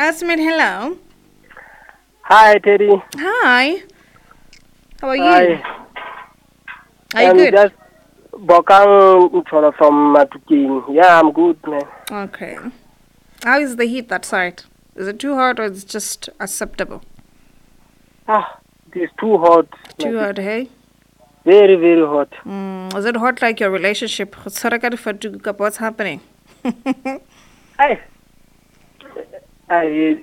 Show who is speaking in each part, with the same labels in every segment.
Speaker 1: Classmate, hello.
Speaker 2: Hi, Teddy.
Speaker 1: Hi. How are you?
Speaker 2: Hi.
Speaker 1: Are you
Speaker 2: I'm
Speaker 1: good?
Speaker 2: just Bokang from Matukin. Yeah, I'm good, man.
Speaker 1: Okay. How is the heat that side? Is it too hot or is it just acceptable?
Speaker 2: It is too hot.
Speaker 1: Too
Speaker 2: Like,
Speaker 1: hot, hey?
Speaker 2: very, very hot.
Speaker 1: Is it hot like your relationship? What's happening?
Speaker 2: Hi. I,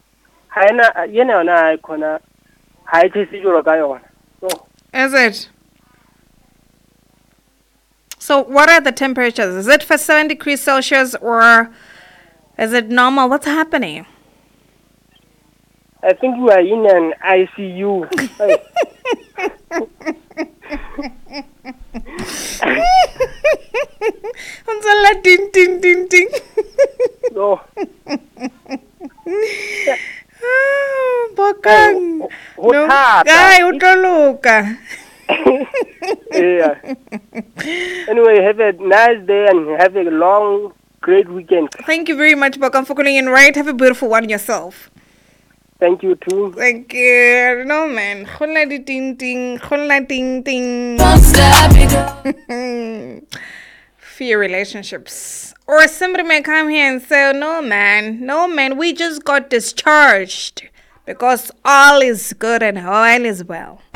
Speaker 2: I kona. Hi, So,
Speaker 1: Is it? So, what are the temperatures? Is it for 7 degrees Celsius or is it normal? What's happening?
Speaker 2: I think you are in an ICU. Hey.
Speaker 1: Unsala ding ding ding ding.
Speaker 2: So,
Speaker 1: Bokang. No.
Speaker 2: Hotata.
Speaker 1: Ay, utoluka.
Speaker 2: Yeah. Anyway, have a nice day and have a long, great weekend.
Speaker 1: Thank you very much, Bokang, for calling in right. Have a beautiful one yourself.
Speaker 2: Thank you too.
Speaker 1: Thank you. No, man. Khola di ting ting. Khola ting ting. Fear relationships. Or somebody may come here and say, no, man, we just got discharged because all is good and all is well.